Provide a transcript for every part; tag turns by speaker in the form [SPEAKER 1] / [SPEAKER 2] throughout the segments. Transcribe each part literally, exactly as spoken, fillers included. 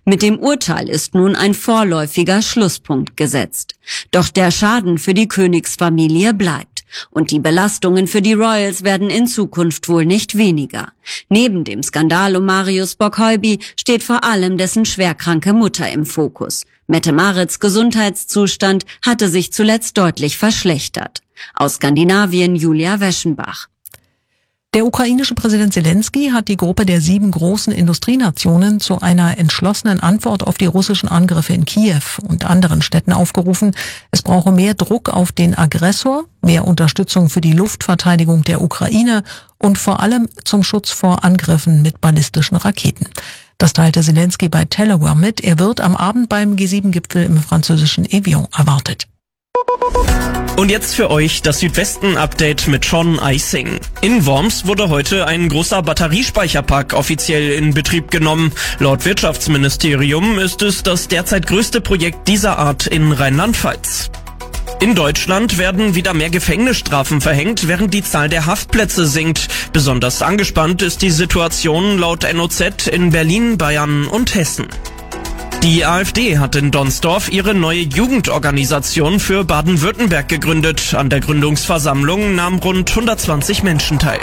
[SPEAKER 1] Mit dem Urteil ist nun ein vorläufiger Schlusspunkt gesetzt. Doch der Schaden für die Königsfamilie bleibt. Und die Belastungen für die Royals werden in Zukunft wohl nicht weniger. Neben dem Skandal um Marius Bock-Heuby steht vor allem dessen schwerkranke Mutter im Fokus. Mette-Marits Gesundheitszustand hatte sich zuletzt deutlich verschlechtert. Aus Skandinavien Julia Weschenbach.
[SPEAKER 2] Der ukrainische Präsident Zelensky hat die Gruppe der sieben großen Industrienationen zu einer entschlossenen Antwort auf die russischen Angriffe in Kiew und anderen Städten aufgerufen. Es brauche mehr Druck auf den Aggressor, mehr Unterstützung für die Luftverteidigung der Ukraine und vor allem zum Schutz vor Angriffen mit ballistischen Raketen. Das teilte Zelensky bei Telegram mit. Er wird am Abend beim G sieben Gipfel im französischen Evian erwartet.
[SPEAKER 3] Und jetzt für euch das Südwesten-Update mit Sean Eising. In Worms wurde heute ein großer Batteriespeicherpark offiziell in Betrieb genommen. Laut Wirtschaftsministerium ist es das derzeit größte Projekt dieser Art in Rheinland-Pfalz. In Deutschland werden wieder mehr Gefängnisstrafen verhängt, während die Zahl der Haftplätze sinkt. Besonders angespannt ist die Situation laut N O Z in Berlin, Bayern und Hessen. Die AfD hat in Donsdorf ihre neue Jugendorganisation für Baden-Württemberg gegründet. An der Gründungsversammlung nahmen rund hundertzwanzig Menschen teil.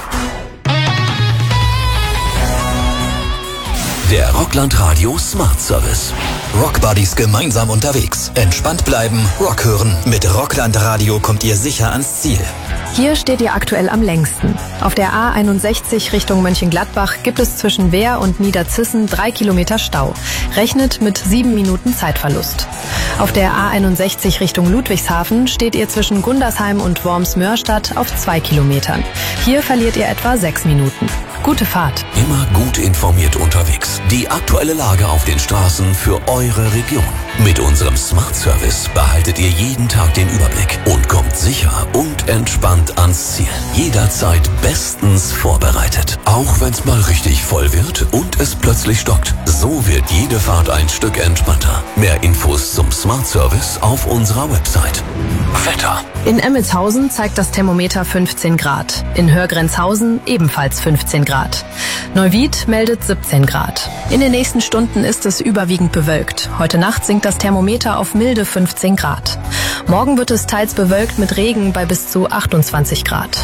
[SPEAKER 4] Der Rockland Radio Smart Service. Rockbuddies gemeinsam unterwegs. Entspannt bleiben, Rock hören. Mit Rockland Radio kommt ihr sicher ans Ziel.
[SPEAKER 5] Hier steht ihr aktuell am längsten. Auf der A einundsechzig Richtung Mönchengladbach gibt es zwischen Wehr und Niederzissen drei Kilometer Stau. Rechnet mit sieben Minuten Zeitverlust. Auf der A einundsechzig Richtung Ludwigshafen steht ihr zwischen Gundersheim und Worms-Mörstadt auf zwei Kilometern. Hier verliert ihr etwa sechs Minuten. Gute Fahrt.
[SPEAKER 4] Immer gut informiert unterwegs. Die aktuelle Lage auf den Straßen für eure Region. Mit unserem Smart Service behaltet ihr jeden Tag den Überblick und kommt sicher und entspannt ans Ziel. Jederzeit bestens vorbereitet. Auch wenn's mal richtig voll wird und es plötzlich stockt. So wird jede Fahrt ein Stück entspannter. Mehr Infos zum Smart Service auf unserer Website. Wetter.
[SPEAKER 5] In Emmelshausen zeigt das Thermometer fünfzehn Grad. In Hörgrenzhausen ebenfalls fünfzehn Grad. Neuwied meldet siebzehn Grad. In den nächsten Stunden ist es überwiegend bewölkt. Heute Nacht sinkt das Thermometer auf milde fünfzehn Grad. Morgen wird es teils bewölkt mit Regen bei bis zu achtundzwanzig Grad.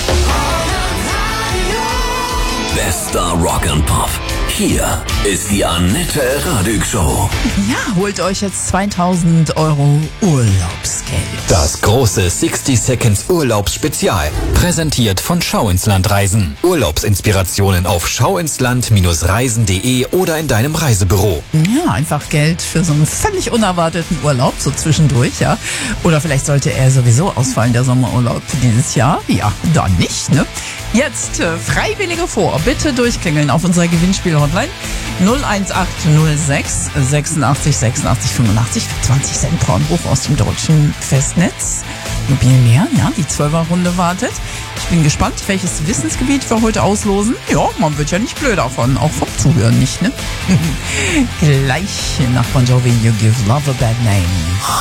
[SPEAKER 4] Bester Rock and Pop. Hier ist die Annette Radig Show.
[SPEAKER 6] Ja, holt euch jetzt zweitausend Euro Urlaubsgeld.
[SPEAKER 7] Das große sixty Seconds Urlaubsspezial. Präsentiert von Schau ins Land Reisen. Urlaubsinspirationen auf schauinsland reisen punkt de oder in deinem Reisebüro.
[SPEAKER 6] Ja, einfach Geld für so einen völlig unerwarteten Urlaub, so zwischendurch, ja. Oder vielleicht sollte er sowieso ausfallen, der Sommerurlaub dieses Jahr. Ja, dann nicht, ne? Jetzt äh, Freiwillige vor. Bitte durchklingeln auf unserer Gewinnspiel-Hotline null eins acht null sechs sechsundachtzig sechsundachtzig fünfundachtzig für zwanzig Cent pro Anruf aus dem deutschen Festnetz. Mobilmeer, ja, die Zwölfer-Runde wartet. Ich bin gespannt, welches Wissensgebiet wir heute auslosen. Ja, man wird ja nicht blöd davon, auch vom Zuhören nicht, ne? Gleich nach Bon Jovi, You Give Love a Bad Name.